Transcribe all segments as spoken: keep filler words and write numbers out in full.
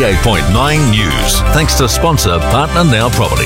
eighty-eight point nine News, thanks to sponsor Partner Now Property.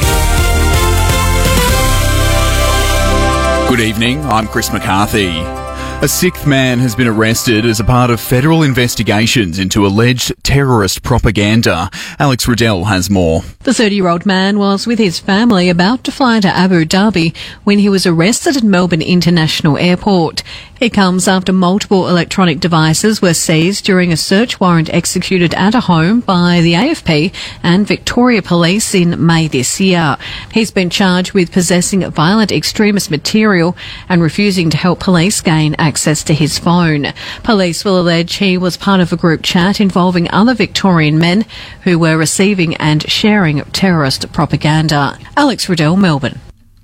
Good evening, I'm Chris McCarthy. A sixth man has been arrested as a part of federal investigations into alleged terrorist propaganda. Alex Riddell has more. The thirty-year-old man was with his family about to fly to Abu Dhabi when he was arrested at Melbourne International Airport. It comes after multiple electronic devices were seized during a search warrant executed at a home by the A F P and Victoria Police in May this year. He's been charged with possessing violent extremist material and refusing to help police gain access to his phone. Police will allege he was part of a group chat involving other Victorian men who were receiving and sharing terrorist propaganda. Alex Riddell, Melbourne.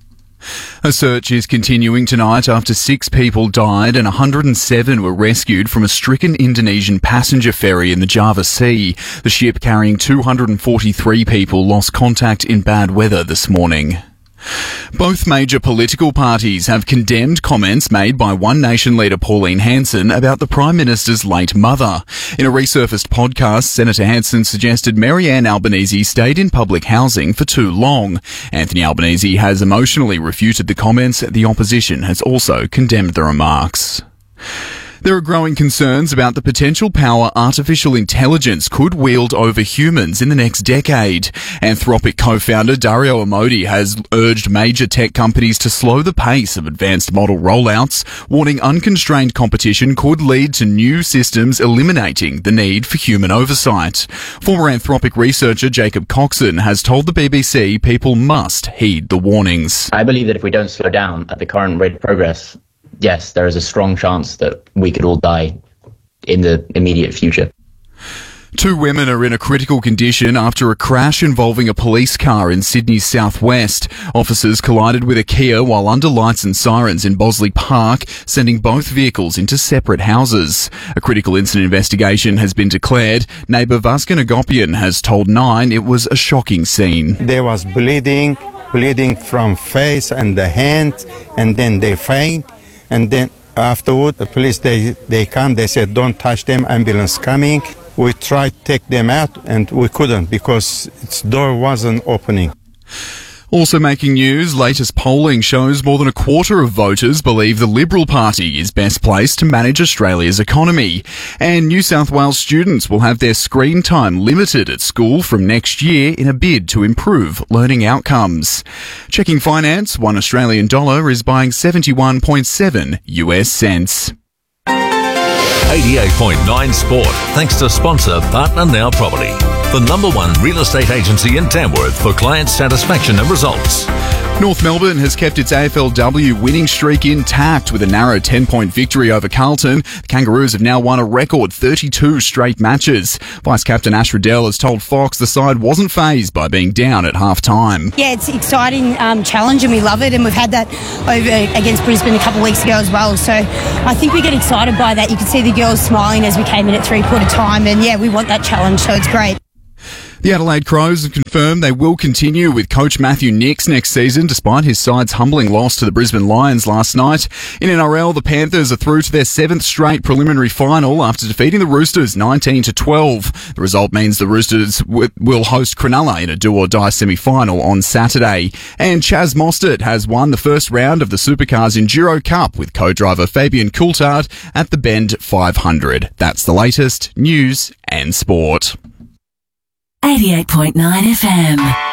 A search is continuing tonight after six people died and one hundred seven were rescued from a stricken Indonesian passenger ferry in the Java Sea. The ship carrying two hundred forty-three people lost contact in bad weather this morning. Both major political parties have condemned comments made by One Nation leader Pauline Hanson about the Prime Minister's late mother. In a resurfaced podcast, Senator Hanson suggested Maryanne Albanese stayed in public housing for too long. Anthony Albanese has emotionally refuted the comments. The opposition has also condemned the remarks. There are growing concerns about the potential power artificial intelligence could wield over humans in the next decade. Anthropic co-founder Dario Amodi has urged major tech companies to slow the pace of advanced model rollouts, warning unconstrained competition could lead to new systems eliminating the need for human oversight. Former Anthropic researcher Jacob Coxon has told the B B C people must heed the warnings. I believe that if we don't slow down at the current rate of progress, yes, there is a strong chance that we could all die in the immediate future. Two women are in a critical condition after a crash involving a police car in Sydney's southwest. Officers collided with a Kia while under lights and sirens in Bosley Park, sending both vehicles into separate houses. A critical incident investigation has been declared. Neighbour Vasco Nagopian has told Nine it was a shocking scene. There was bleeding, bleeding from face and the hand, and then they faint. And then afterward, the police, they, they come, they said, don't touch them, ambulance coming. We tried to take them out and we couldn't because its door wasn't opening. Also making news, latest polling shows more than a quarter of voters believe the Liberal Party is best placed to manage Australia's economy. And New South Wales students will have their screen time limited at school from next year in a bid to improve learning outcomes. Checking finance, one Australian dollar is buying seventy-one point seven U S cents. eighty-eight point nine Sport, thanks to sponsor Partner Now Property, the number one real estate agency in Tamworth for client satisfaction and results. North Melbourne has kept its A F L W winning streak intact with a narrow ten-point victory over Carlton. The Kangaroos have now won a record thirty-two straight matches. Vice-Captain Ash Riddell has told Fox the side wasn't fazed by being down at half-time. Yeah, it's an exciting um, challenge and we love it, and we've had that over against Brisbane a couple of weeks ago as well. So I think we get excited by that. You could see the girls smiling as we came in at three-quarter time, and yeah, we want that challenge, so it's great. The Adelaide Crows have confirmed they will continue with coach Matthew Nicks next season despite his side's humbling loss to the Brisbane Lions last night. In N R L, the Panthers are through to their seventh straight preliminary final after defeating the Roosters nineteen to twelve. The result means the Roosters w- will host Cronulla in a do-or-die semi-final on Saturday. And Chaz Mostert has won the first round of the Supercars Enduro Cup with co-driver Fabian Coulthard at the Bend five hundred. That's the latest news and sport. eighty-eight point nine F M.